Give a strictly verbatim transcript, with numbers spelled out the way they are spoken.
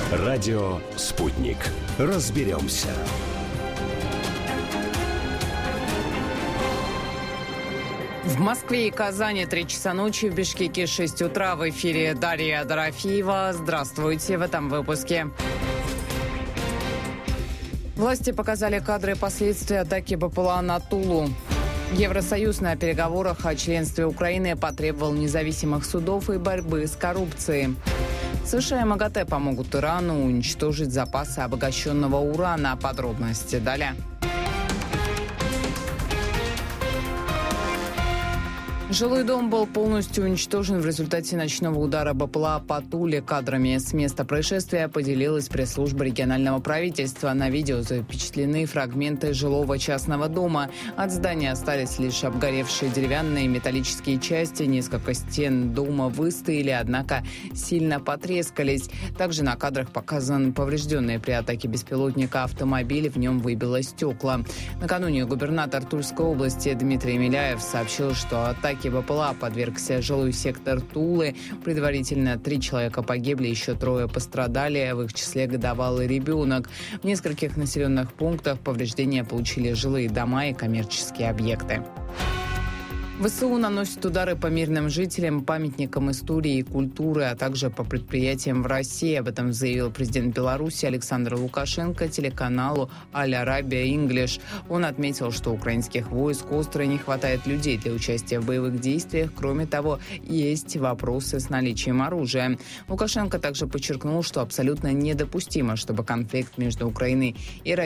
Радио «Спутник». Разберемся. В Москве и Казани три часа ночи, в Бишкеке шесть утра. В эфире Дарья Дорофеева. Здравствуйте в этом выпуске. Власти показали кадры последствий атаки БПЛА на Тулу. Евросоюз на переговорах о членстве Украины потребовал независимых судов и борьбы с коррупцией. США и МАГАТЭ помогут Ирану уничтожить запасы обогащенного урана. Подробности далее. Жилой дом был полностью уничтожен в результате ночного удара БПЛА по Туле. Кадрами с места происшествия поделилась пресс-служба регионального правительства. На видео запечатлены фрагменты жилого частного дома. От здания остались лишь обгоревшие деревянные и металлические части. Несколько стен дома выстояли, однако сильно потрескались. Также на кадрах показан поврежденный при атаке беспилотника автомобиль. В нем выбило стекла. Накануне губернатор Тульской области Дмитрий Миляев сообщил, что атаки БПЛА подвергся жилой сектор Тулы. Предварительно три человека погибли, еще трое пострадали, в их числе годовалый ребенок. В нескольких населенных пунктах повреждения получили жилые дома и коммерческие объекты. ВСУ наносит удары по мирным жителям, памятникам истории и культуры, а также по предприятиям в России. Об этом заявил президент Беларуси Александр Лукашенко телеканалу Аль-Арабия Инглиш. Он отметил, что у украинских войск остро не хватает людей для участия в боевых действиях. Кроме того, есть вопросы с наличием оружия. Лукашенко также подчеркнул, что абсолютно недопустимо, чтобы конфликт между Украиной и Россией